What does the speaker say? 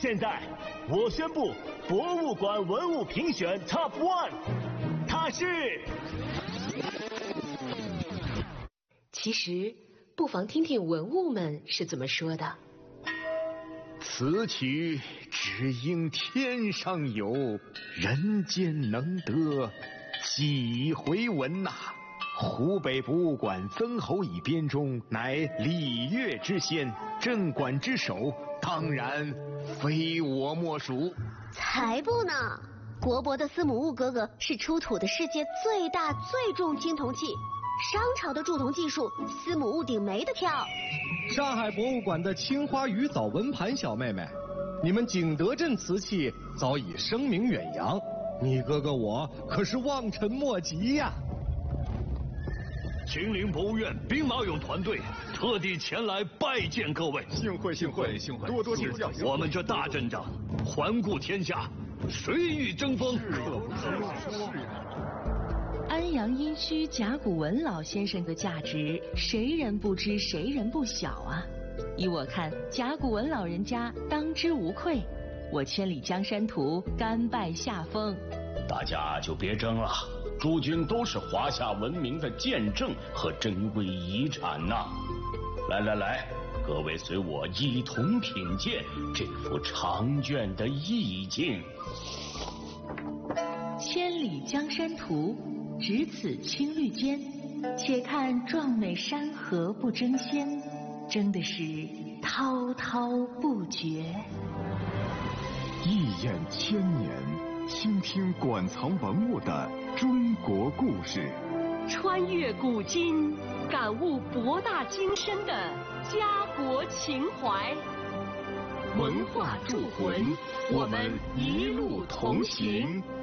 现在我宣布，博物馆文物评选 Top 1， 它是。 其实，不妨听听文物们是怎么说的。 此曲只应天上有，人间能得几回闻呐！湖北博物馆曾侯乙编中，乃礼乐之先，镇馆之首，当然非我莫属。 才不呢！国博的司母戊哥哥是出土的世界最大最重青铜器，商朝的铸铜技术，司母戊鼎没得挑。 上海博物馆的青花鱼藻纹盘小妹妹，你们景德镇瓷器早已声名远扬，你哥哥我可是望尘莫及呀！ 秦陵博物院兵马俑团队特地前来拜见各位， 幸会幸会幸会，多多指教。 我们这大镇长环顾天下，谁欲争锋？ 安阳殷墟甲骨文老先生的价值，谁人不知，谁人不晓啊！依我看，甲骨文老人家当之无愧。我千里江山图甘拜下风。 大家就别争了，诸君都是华夏文明的见证和珍贵遗产呐！来来来，各位随我一同品鉴这幅长卷的意境。 千里江山图，只此青绿间，且看壮美山河不争先，争的是滔滔不绝。 一眼千年，倾听馆藏文物的中国故事， 穿越古今，感悟博大精深的家国情怀。 文化铸魂，我们一路同行。